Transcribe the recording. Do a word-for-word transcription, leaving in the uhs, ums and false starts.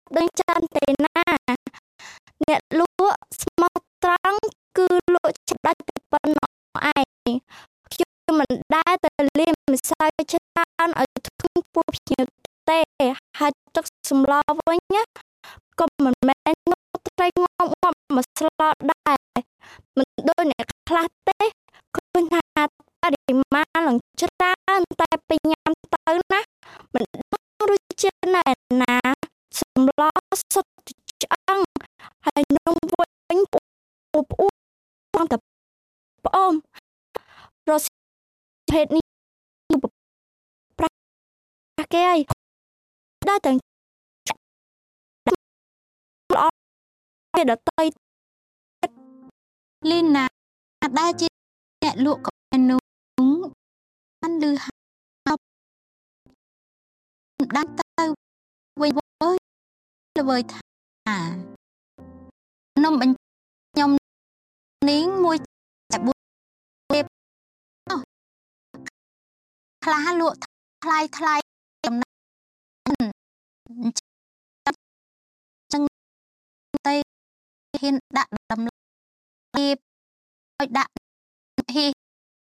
ដឹងចាំទេណាអ្នកលក់ស្មោះត្រង់គឺលក់ច្បាស់តែប៉ុណ្ណោះឯងខ្ញុំមិនដែលទៅលាម្សៅច្រើនឲ្យធុញពោះភ្ញៀវទេហើយទឹកសម្លវិញណាក៏មិនមែនងក់ត្រីងំងាប់មួយស្លដែរមិនដូចអ្នកខ្លះទេឃើញថាបរិមាណឡើងច្រើនតែពេលញ៉ាំទៅណាមិនដឹងរសជាតិណែណាសម្លសុទ្ធឆ្អឹងហើយនំវិញផ្អួផ្អួផងតែផ្អមរសភេទនេះប្រាស់គេហើយដល់ទាំងល្អគេដតៃលីណាដែលជាអ្នកលក់កែនោះបានលឺហើយដាក់ទៅវិញវើយល្វើយថានំបញ្ខ្ញុំនាងមួយតែបួនខ្លះលក់ថ្លៃថ្លៃចំណាចឹងតែហ៊ានដាក់តម្លៃឲ្យដាក់